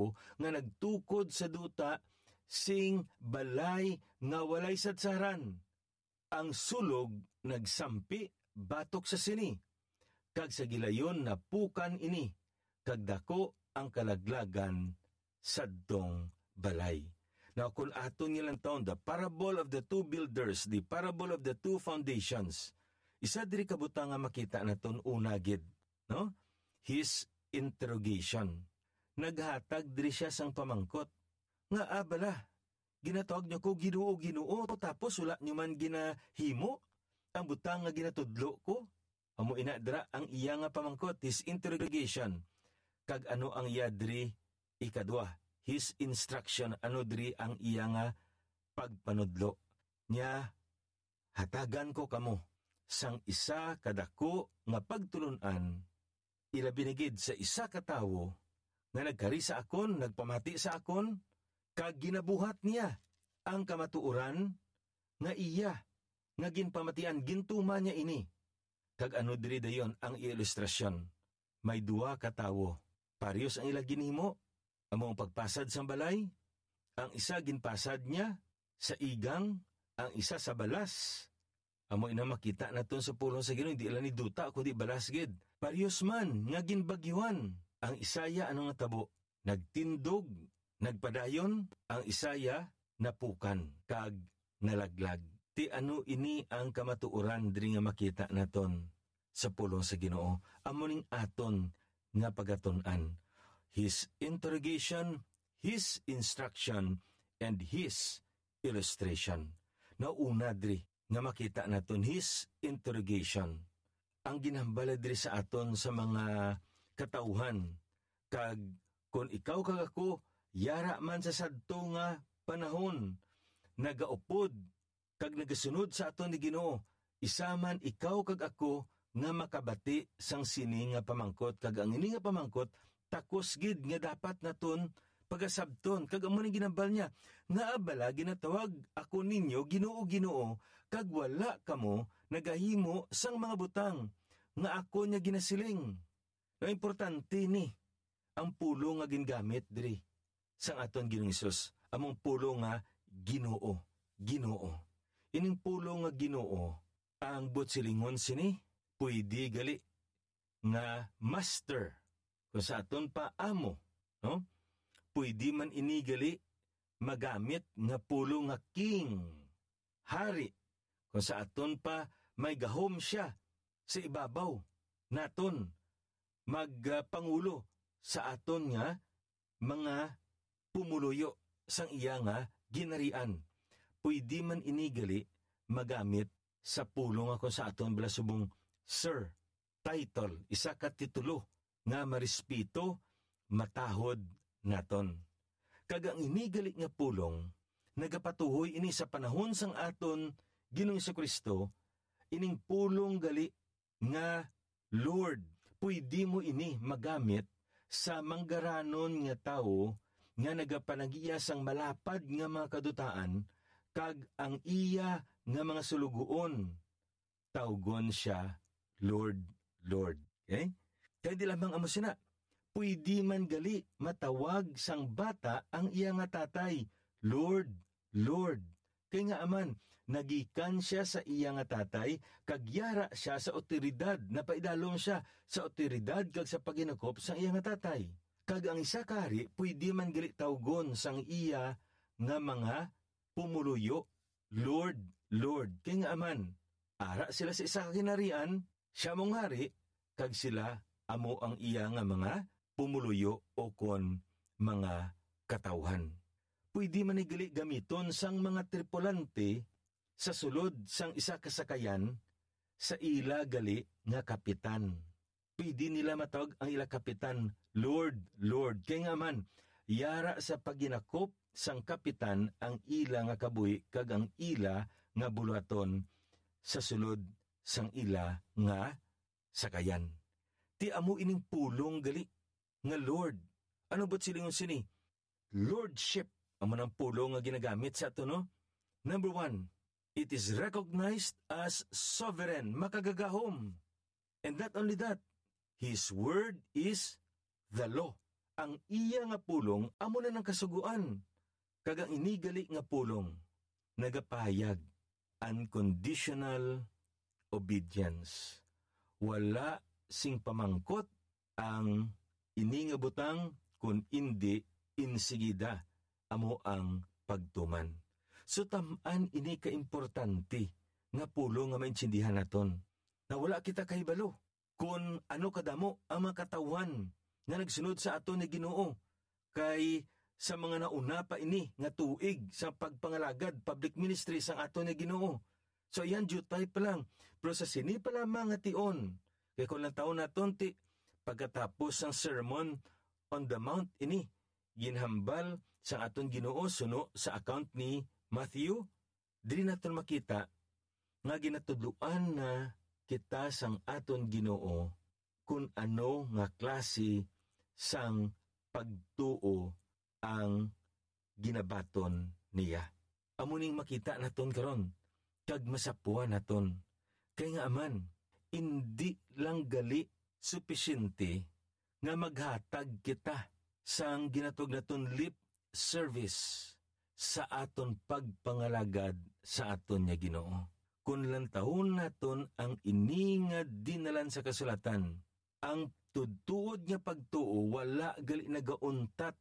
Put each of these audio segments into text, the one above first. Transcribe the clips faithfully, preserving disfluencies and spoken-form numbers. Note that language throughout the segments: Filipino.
ko nga nagtukod sa duta sing balay nga walay sadsaran. Ang sulog nagsampi batok sa sini, kag sa gilayon napukan ini, kag dako ang kalaglagan sadtong balay. Now, kung aton nilang taon, the parable of the two builders, the parable of the two foundations, isa diri kabutang nga makita naton unagid, no? His interrogation. Naghatag diri siya sang pamangkot. Nga abala, ginatawag niyo ko Ginoo Ginoo, tapos wala niyo man ginahimo ang butang nga ginatudlo ko. Amo ina dira ang iya nga pamangkot, his interrogation. Kag ano ang iya diri ikadwa, his instruction, ano diri ang iya nga pagpanudlo. Nya, hatagan ko kamo sang isa kadako nga pagtulunan, ila binigid sa isa ka tawo nga nagkari sa akon, nagpamati sa akon, kag ginabuhat niya ang kamatuoran nga iya nga ginpamatian, gintuma niya ini. Kag ano diri dayon ang ilustrasyon. May duwa ka tawo, parehas ang ila ginhimo, among pagpasad sa balay. Ang isa ginpasad niya sa igang, ang isa sa balas. Amo ina makita naton sa pulong sa Ginoo, di lang ni duta kundi balas gid. Parehas man nga ginbagyuhan. Ang isaya ano nga tabo, nagtindog, nagpadayon. Ang isaya napukan kag nalaglag. Ti ano ini ang kamatuoran diri nga makita naton sa pulong sa Ginoo. Amo ning aton nga pagatun-an. His interrogation, his instruction, and his illustration. Nauna diri nga makita naton his interrogation. Ang ginhambala diri sa aton sa mga katauhan. Kag kung ikaw kag ako, yara man sa sadto nga panahon, nagaupod kag nagasunod sa aton ni Ginoo, isa man ikaw kag ako nga makabati sang sini nga pamangkot, kag ang ini nga pamangkot takos gid nga dapat naton pagasabton. Kag amo ning ginambal niya nga abala ginatawag ako ninyo Ginoo Ginoo, kag wala kamo nagahimo sang mga butang nga ako niya ginasiling. Ang importante ni ang pulo nga gingamit diri sang aton Ginoong Hesus, among pulo nga Ginoo, Ginoo. Ining pulo nga Ginoo ang butsilingon sini pwede gali nga master, kung sa aton pa amo, no? Pwede man inigali magamit nga pulo nga king, hari. Kung sa aton pa may gahom siya sa ibabaw naton, magpangulo uh, sa aton nga mga pumuluyo sang iya nga ginarian. Pwede man inigali magamit sa pulo nga kung sa aton balasubong sir, title, isa ka titulo nga marispito, matahod naton. Kag ang inigali nga pulong, nagapatuhoy ini sa panahon sang aton Ginoong Jesucristo, ining pulong gali nga Lord. Pwede mo ini magamit sa manggaranon nga tao nga nagapanagiya sang malapad nga mga kadutaan, kag ang iya nga mga sulugoon, tawgon siya Lord, Lord. Okay? Kaya di lamang amo sina, pwede man gali matawag sang bata ang iya nga tatay, Lord, Lord. Kaya nga aman, nagikan siya sa iya nga tatay, kagyara siya sa otoridad, napaidalong siya sa otoridad kag sa paginakop sa iya nga tatay. Kag ang isa kari, pwede man gali tawgon sang iya nga mga pumuluyo, Lord, Lord. Kaya nga aman, ara sila sa isa kaginarian, siya mong hari, kag sila amo ang iya nga mga pumuluyo o kon mga katawhan. Pwede manigali gamiton sang mga tripulante sa sulod sang isa kasakayan sa ila gali nga kapitan. Pwede nila matawag ang ila kapitan, Lord, Lord. Kaya nga man, yara sa paginakop sang kapitan ang ila nga kabuhi kag ang ila nga buluhaton sa sulod sang ila nga sakayan. Ti amo ining pulong gali nga Lord. Ano ba't silingon sini? Lordship. Amo ng pulong nga ginagamit sa ito, no? Number one, it is recognized as sovereign, makagagahom. And not only that, His word is the law. ang iya nga pulong amo na ng kasuguan. Kagang inigali nga pulong, nagapahayag, unconditional obedience. Wala sing pamangkot ang ini nga butang kun indi insigida amo ang pagtuman. So taman ini kaimportante nga pulong nga maintindihan naton. Na wala kita kahibalo kung ano kadamo ang mga katawan nga nagsunod sa ato ni Ginoo kay sa mga nauna pa ini nga tuig sa pagpangalagad public ministry sang ato ni Ginoo. So yan jutay pa lang. Pero sa sini pa lamang nga tion. Kaya kung lang taon naton ti pagkatapos ng sermon on the mount ini ginhambal sa aton Ginoo suno sa account ni Matthew, dili naton makita nga ginatudluan na kita sang aton Ginoo kung ano nga klase sang pagtuo ang ginabaton niya. Amuning makita naton karon kag masapuan naton. Kay nga aman, hindi lang gali supisyente nga maghatag kita sang ginatog naton lip service sa aton pagpangalagad sa aton niya Ginoo. Kung lantahon naton ang iningad dinalan sa kasulatan, ang tudtuod nga pagtuo wala gali nagauntat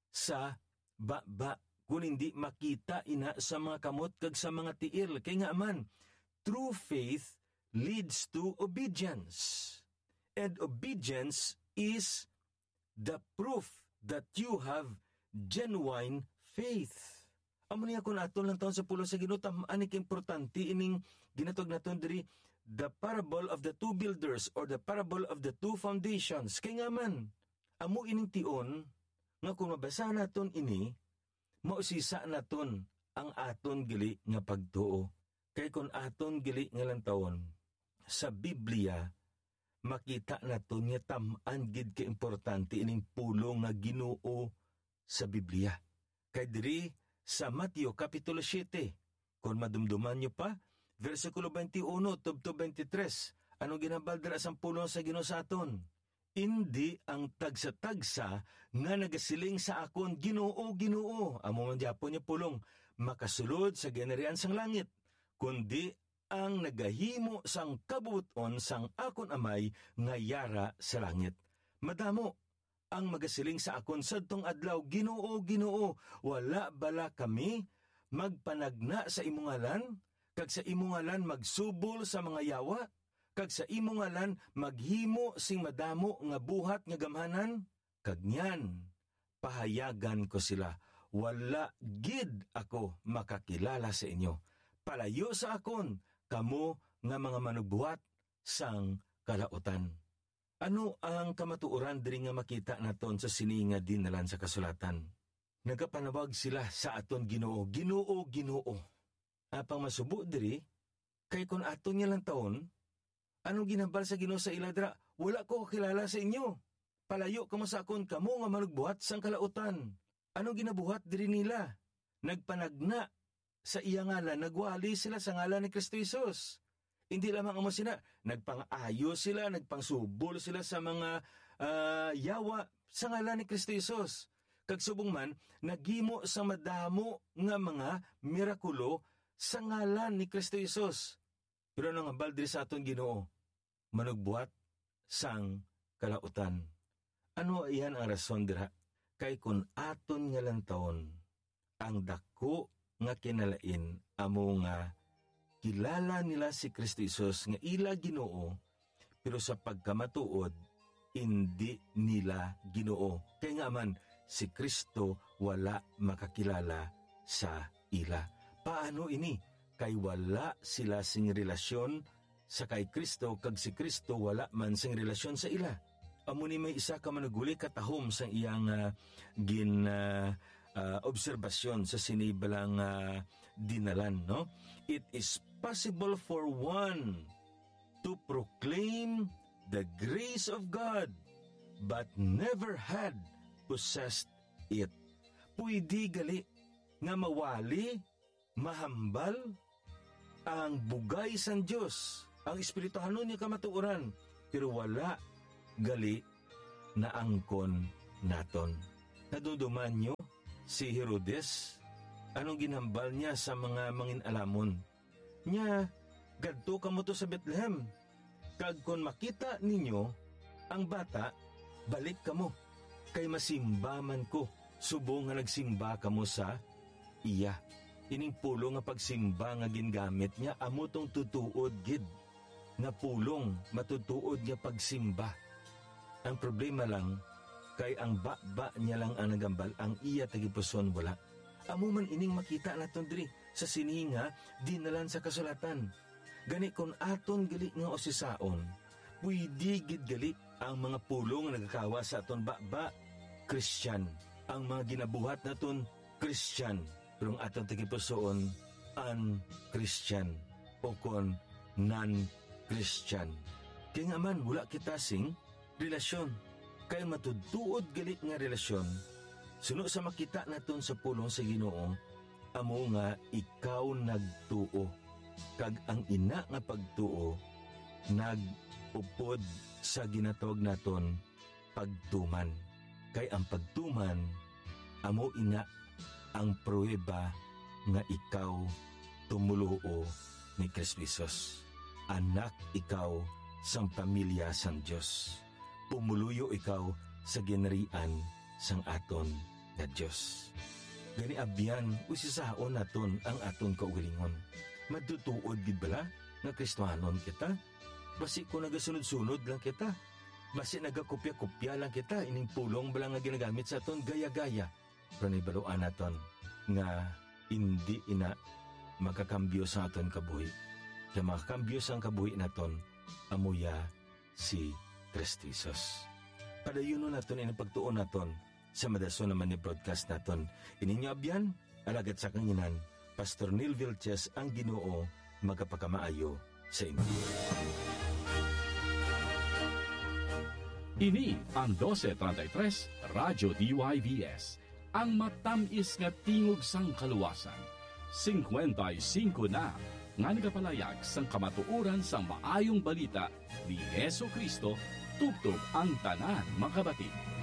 sa baba kung hindi makita ina sa mga kamot kag sa mga tiil. Kaya nga man, true faith leads to obedience. And obedience is the proof that you have genuine faith. Amo niya kung aton lang taon sa pulo sa Ginoo, ani ka importante ining ginatog naton diri the parable of the two builders or the parable of the two foundations. Kaya nga man, amo ining tion nga kung mabasa naton ini, mausisa naton ang aton gili nga pagtuo. Kay kung aton gili nga lantawon sa Biblia, makita naton nga tam-an gid ka importante ining pulong nga Ginoo sa Biblia. Kay diri sa Mateo Kapitulo siete, kung madumduman nyo pa, versikulo twenty-one tubto twenty-tres, anong ginambal dira sang pulong sa Ginoo sa aton? Indi ang tagsa-tagsa nga nagasiling sa akon, Ginoo, Ginoo, amo man gyapon niya pulong, makasulod sa ginarian sang langit, kundi ang nagahimo sang kabuton sang akon amay nga yara sa langit. Madamo ang magasiling sa akon sadtong adlaw, Ginoo, Ginoo, wala bala kami magpanagna sa imungalan, kag sa imungalan magsubol sa mga yawa, kag sa imungalan maghimo sing madamo nga buhat nga gamhanan, kag nyan pahayagan ko sila, wala gid ako makakilala sa inyo. Palayo sa akon kamo nga mga manugbuhat sang kalautan. Ano ang kamatuoran diri nga makita naton sa sini nga dinalan sa kasulatan? Nagapanawag sila sa aton Ginoo, Ginoo, Ginoo. Apang masubo diri, kay kun aton niya lang taon, anong ginambal sa Ginoo sa iladra? Wala ko kilala sa inyo. Palayo kamo sa akon kamo nga manugbuhat sang kalautan. Anong ginabuhat diri nila? Nagpanagna sa iya ngalan, nagwali sila sa ngalan ni Kristo Jesus. Hindi lamang amo sila, nagpang-ayo sila, nagpangsubol sila sa mga uh, yawa sa ngalan ni Kristo Jesus. Kag subong man, nagimo sa madamo nga mga mirakulo sa ngalan ni Kristo Jesus. Pero nang ambal diri sa aton Ginoo, manugbuhat sang kalautan. Ano iyan ang rason dira? Kay kun aton nga lantawon, ang dako nga kinalain amo nga kilala nila si Kristo Jesus nga ila Ginoo, pero sa pagkamatuod, hindi nila Ginoo. Kaya nga man, si Kristo wala makakilala sa ila. Paano ini? Kay wala sila sing relasyon sa kay Kristo, kag si Kristo wala man sing relasyon sa ila. Amo ni may isa ka manuguli katahom sang iyang uh, gin uh, uh, obserbasyon sa sinibalang uh, dinalan, no? It is possible for one to proclaim the grace of God but never had possessed it. Pwede gali nga mawali, mahambal ang bugay sang Dios, ang espirituhanon niya kamatuoran, pero wala gali na angkon naton. Naduduman nyo si Herodes, anong ginhambal niya sa mga mangin-alamon? Nya, gadto kamo to sa Bethlehem. Kag kon makita ninyo ang bata, balik kamo. Kay masimba man ko, subong nga nagsimba kamo sa iya. Ining pulong nga pagsimba nga gingamit niya, amo tong tutuod gid. Nga pulong matutuod niya pagsimba. Ang problema lang, kay ang ba-ba niya lang ang nagambal, ang iya tagipuson wala. Amo man ining makita naton diri sa sininga, dinalan sa kasulatan. Gani kon aton gali nga osisaon, pwede gid gali ang mga pulong nga nagakawa sa aton ba-ba, Christian. Ang mga ginabuhat naton, Christian. Pero ang aton tagipuson, un-Christian o kon non-Christian. Kaya nga man, wala kita sing relasyon. Kaya matutuod galit nga relasyon, suno sa makita naton sa pulong sa Ginoo, amo nga ikaw nagtuo. Kag ang ina nga pagtuo, nag-upod sa ginatawag naton pagtuman. Kay ang pagtuman, amo ina ang pruweba nga ikaw tumuluo ni Kristo Jesus. Anak ikaw sang pamilya sang Diyos. Pumuluyo ikaw sa ginarian sang aton nga Diyos. Gani abyan, usisaon naton ang aton kaugalingon. Madutuod gid bala nga Kristohanon kita? Basi ko nagasunod-sunod lang kita. Basi nagakopya-kopya lang kita, ining pulong bala nga ginagamit sa aton gaya-gaya. Pero nibaluan naton nga hindi ina makakambyo sa aton kabuhi. Kaya makakambyo sa kabuhi naton, amuya si Kristo Jesus. Padayuno naton ini pagtuon naton sa madason naman ni broadcast naton. Ininyo abyan, alagad sa kanginan, Pastor Neil Vilches ang Ginoo magkapakamaayo sa inyo. Ini ang twelve thirty-three Radyo D Y V S, ang matamis nga tingog sang kaluwasan. fifty-five na nga nagapalayag sang kamatuoran sang maayong balita ni Hesus Kristo, tubtob ang tanan makabati.